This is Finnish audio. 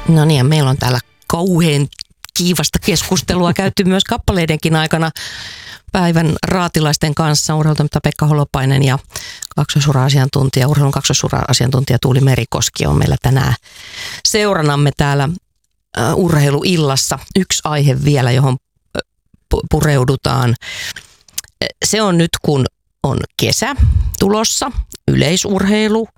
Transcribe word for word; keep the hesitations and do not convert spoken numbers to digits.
No niin, ja meillä on täällä kauhean kiivasta keskustelua käyty myös kappaleidenkin aikana päivän raatilaisten kanssa. Urheilutoimittaja Pekka Holopainen ja kaksoisura-asiantuntija, urheilun kaksoisura-asiantuntija Tuuli Merikoski on meillä tänään seuranamme täällä uh, urheiluillassa. Yksi aihe vielä, johon pureudutaan. Se on nyt, kun on kesä tulossa, yleisurheilu